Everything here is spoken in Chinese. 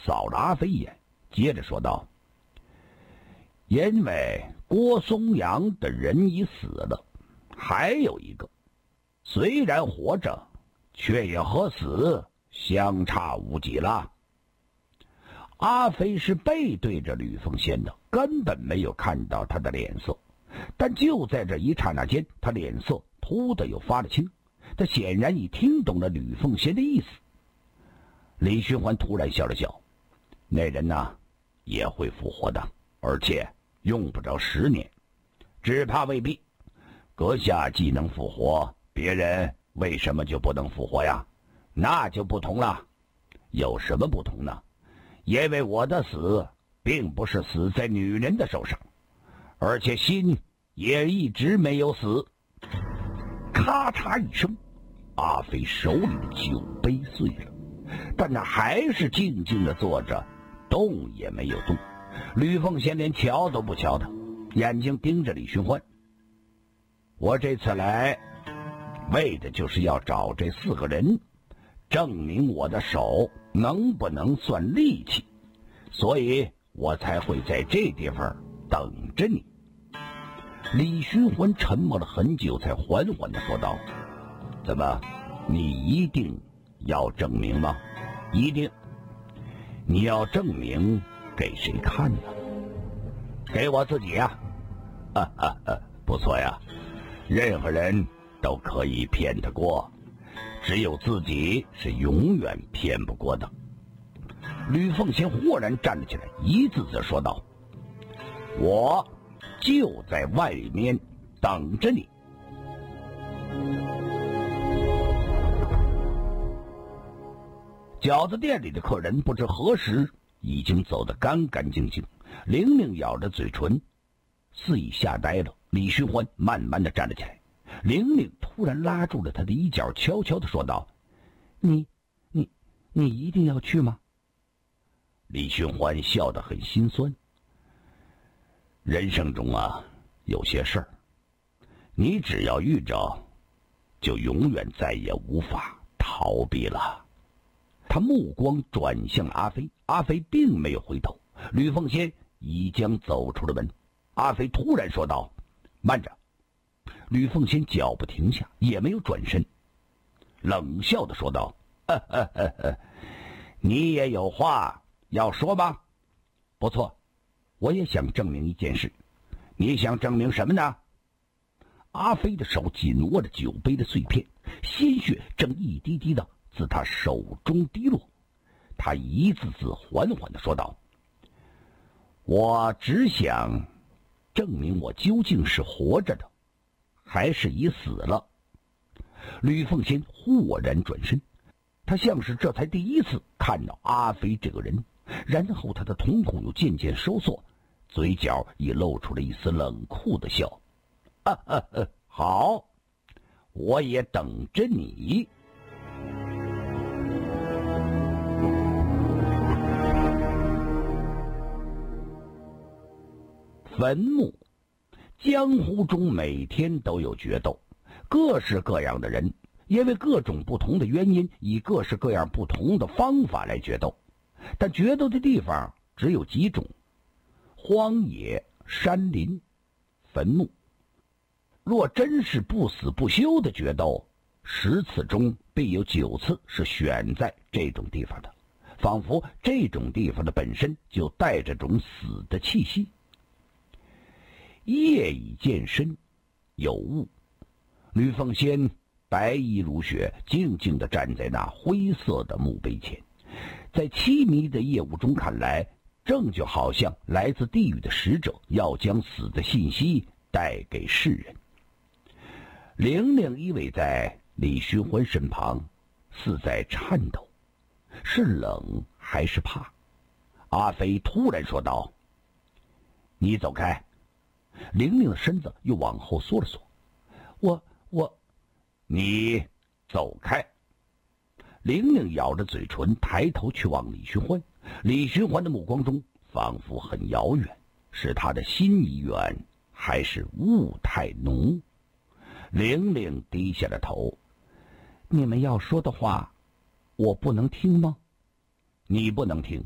扫了阿飞一眼，接着说道：“因为郭松阳的人已死了，还有一个，虽然活着，却也和死相差无几了。”阿飞是背对着吕凤仙的，根本没有看到他的脸色，但就在这一刹那间，他脸色突的又发了青。他显然已听懂了吕凤仙的意思。李寻欢突然笑了笑：“那人呢，也会复活的，而且用不着10年，只怕未必。阁下既能复活，别人为什么就不能复活呀？那就不同了。有什么不同呢？因为我的死并不是死在女人的手上，而且心也一直没有死。”咔嚓一声，阿飞手里的酒杯碎了，但他还是静静地坐着，动也没有动。吕凤仙连瞧都不瞧他，眼睛盯着李寻欢：“我这次来，为的就是要找这4个人，证明我的手能不能算力气，所以我才会在这地方等着你。”李寻欢沉默了很久，才缓缓地说道：“怎么，你一定要证明吗？”“一定。”“你要证明给谁看呢？”“给我自己呀。”“不错呀，任何人都可以骗得过，只有自己是永远骗不过的。”吕凤仙豁然站了起来，一字字说道：“我就在外面等着你。”饺子店里的客人不知何时已经走得干干净净。玲玲咬着嘴唇，似已吓呆了。李寻欢慢慢地站了起来，玲玲突然拉住了他的衣角，悄悄地说道：“你一定要去吗？”李寻欢笑得很心酸。人生中啊，有些事儿，你只要遇着，就永远再也无法逃避了。他目光转向阿飞，阿飞并没有回头。吕凤仙已将走出了门。阿飞突然说道：“慢着！”吕凤仙脚步停下，也没有转身，冷笑地说道：“你也有话要说吗？不错，我也想证明一件事。你想证明什么呢？”阿飞的手紧握着酒杯的碎片，鲜血正一滴滴的自他手中滴落。他一字字缓缓地说道：“我只想证明我究竟是活着的，还是已死了。”吕凤仙豁然转身，他像是这才第一次看到阿飞这个人，然后他的瞳孔又渐渐收缩，嘴角已露出了一丝冷酷的笑。好，我也等着你。坟墓，江湖中每天都有决斗，各式各样的人因为各种不同的原因，以各式各样不同的方法来决斗。但决斗的地方只有几种：荒野、山林、坟墓。若真是不死不休的决斗，10次中必有9次是选在这种地方的，仿佛这种地方的本身就带着种死的气息。夜已渐深，有雾。吕凤仙白衣如雪，静静地站在那灰色的墓碑前，在凄迷的夜雾中看来，正就好像来自地狱的使者要将死的信息带给世人。玲玲依偎在李寻欢身旁，似在颤抖，是冷还是怕？阿飞突然说道：“你走开。”玲玲的身子又往后缩了缩。你走开。玲玲咬着嘴唇，抬头去望李寻欢。李寻欢的目光中仿佛很遥远，是他的心已远，还是雾太浓？玲玲低下了头：“你们要说的话，我不能听吗？”“你不能听，